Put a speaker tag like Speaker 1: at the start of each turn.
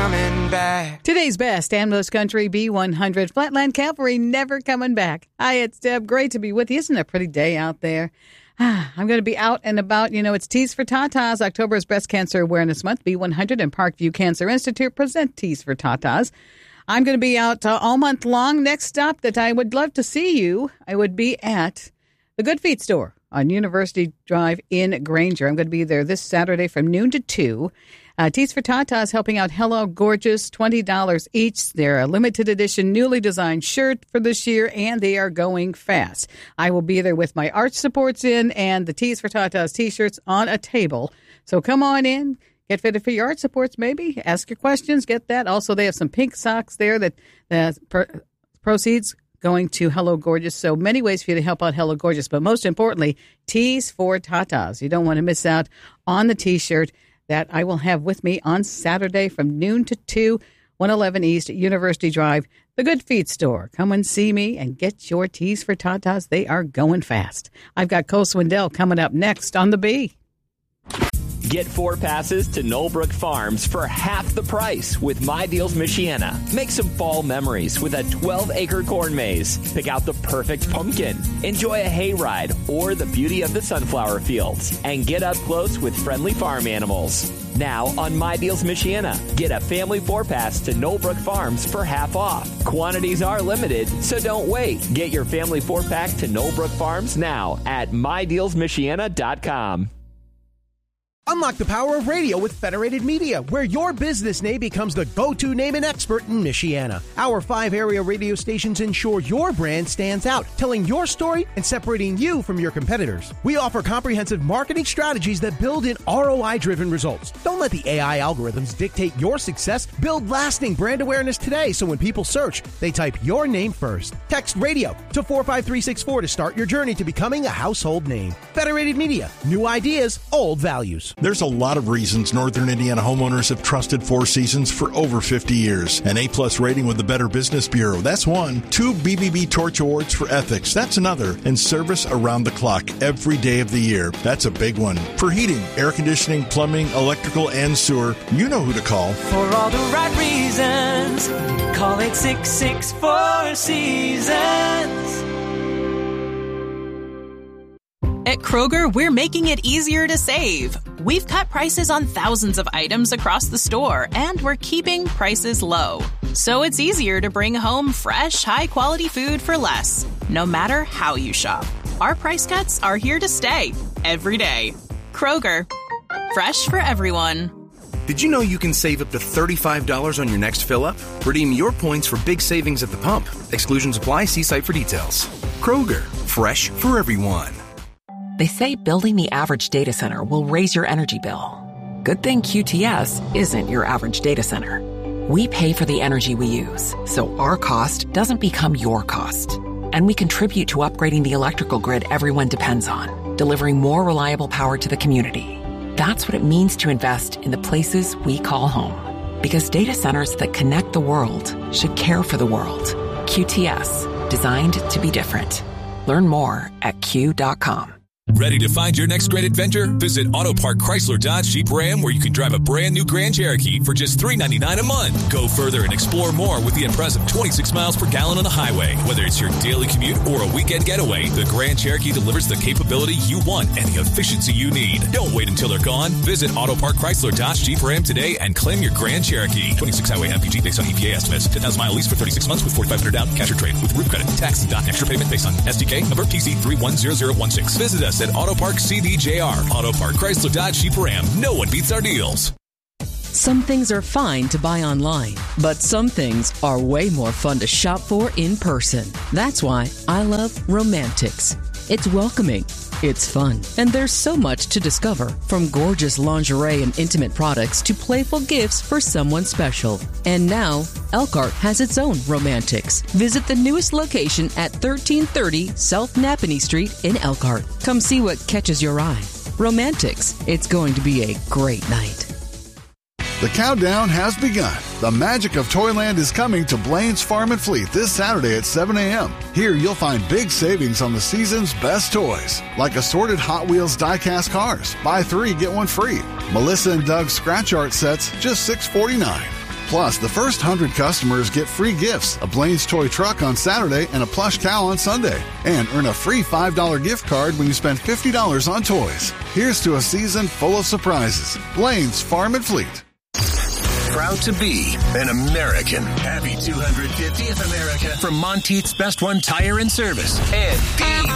Speaker 1: coming back.
Speaker 2: Today's best, Amlos Country B100, Flatland Cavalry, never coming back. Hi, it's Deb. Great to be with you. Isn't it a pretty day out there? I'm going to be out and about. You know, it's Tees for Tatas. October is Breast Cancer Awareness Month. B100 and Parkview Cancer Institute present Tees for Tatas. I'm going to be out all month long. Next stop that I would love to see you, I would be at the Good Feet store on University Drive in Granger. I'm going to be there this Saturday from noon to 2. Tees for Tatas helping out Hello Gorgeous, $20 each. They're a limited edition, newly designed shirt for this year, and they are going fast. I will be there with my arch supports in and the Tees for Tatas T-shirts on a table. So come on in, get fitted for your arch supports maybe, ask your questions, get that. Also, they have some pink socks there that proceeds going to Hello Gorgeous. So many ways for you to help out Hello Gorgeous, but most importantly, Tees for Tatas. You don't want to miss out on the T-shirt that I will have with me on Saturday from noon to 2, 111 East University Drive, the Good Feet store. Come and see me and get your Tees for Tatas. They are going fast. I've got Cole Swindell coming up next on the B.
Speaker 3: Get 4 passes to Knollbrook Farms for half the price with My Deals Michiana. Make some fall memories with a 12-acre corn maze. Pick out the perfect pumpkin. Enjoy a hayride or the beauty of the sunflower fields. And get up close with friendly farm animals. Now on My Deals Michiana, get a family 4-pass to Knollbrook Farms for half off. Quantities are limited, so don't wait. Get your family 4-pack to Knollbrook Farms now at MyDealsMichiana.com.
Speaker 4: Unlock the power of radio with Federated Media, where your business name becomes the go-to name and expert in Michiana. Our 5 area radio stations ensure your brand stands out, telling your story and separating you from your competitors. We offer comprehensive marketing strategies that build in ROI-driven results. Don't let the AI algorithms dictate your success. Build lasting brand awareness today so when people search, they type your name first. Text radio to 45364 to start your journey to becoming a household name. Federated Media, new ideas, old values.
Speaker 5: There's a lot of reasons Northern Indiana homeowners have trusted Four Seasons for over 50 years. An A-plus rating with the Better Business Bureau, that's one. 2 BBB Torch Awards for ethics, that's another. And service around the clock every day of the year, that's a big one. For heating, air conditioning, plumbing, electrical, and sewer, you know who to call.
Speaker 1: For all the right reasons, call 866-4 Seasons.
Speaker 6: At Kroger, we're making it easier to save. We've cut prices on thousands of items across the store, and we're keeping prices low. So it's easier to bring home fresh, high-quality food for less, no matter how you shop. Our price cuts are here to stay, every day. Kroger, fresh for everyone.
Speaker 7: Did you know you can save up to $35 on your next fill-up? Redeem your points for big savings at the pump. Exclusions apply. See site for details. Kroger, fresh for everyone.
Speaker 8: They say building the average data center will raise your energy bill. Good thing QTS isn't your average data center. We pay for the energy we use, so our cost doesn't become your cost. And we contribute to upgrading the electrical grid everyone depends on, delivering more reliable power to the community. That's what it means to invest in the places we call home. Because data centers that connect the world should care for the world. QTS, designed to be different. Learn more at Q.com.
Speaker 9: Ready to find your next great adventure? Visit Auto Park Chrysler Dodge Jeep Ram, where you can drive a brand new Grand Cherokee for just $399 a month. Go further and explore more with the impressive 26 miles per gallon on the highway. Whether it's your daily commute or a weekend getaway, the Grand Cherokee delivers the capability you want and the efficiency you need. Don't wait until they're gone. Visit Auto Park Chrysler Dodge Jeep Ram today and claim your Grand Cherokee. 26 highway MPG based on EPA estimates. 10,000 mile lease for 36 months with $4,500 down. Cash or trade with roof credit. Tax and extra payment based on SDK number TC 310016. Visit us at Auto Park CDJR. Auto Park Chrysler Dodge Jeep Ram. No one beats our deals.
Speaker 10: Some things are fine to buy online, but some things are way more fun to shop for in person. That's why I love Romantics. It's welcoming, it's fun, and there's so much to discover, from gorgeous lingerie and intimate products to playful gifts for someone special. And now, Elkhart has its own Romantics. Visit the newest location at 1330 South Napanee Street in Elkhart. Come see what catches your eye. Romantics, it's going to be a great night.
Speaker 11: The countdown has begun. The magic of Toyland is coming to Blaine's Farm and Fleet this Saturday at 7 a.m. Here you'll find big savings on the season's best toys, like assorted Hot Wheels die-cast cars. Buy 3, get 1 free. Melissa and Doug's scratch art sets, just $6.49. Plus, the first 100 customers get free gifts, a Blaine's Toy Truck on Saturday and a plush cow on Sunday. And earn a free $5 gift card when you spend $50 on toys. Here's to a season full of surprises. Blaine's Farm and Fleet.
Speaker 12: Proud to be an American. Happy 250th America from Monteith's Best One Tire and Service and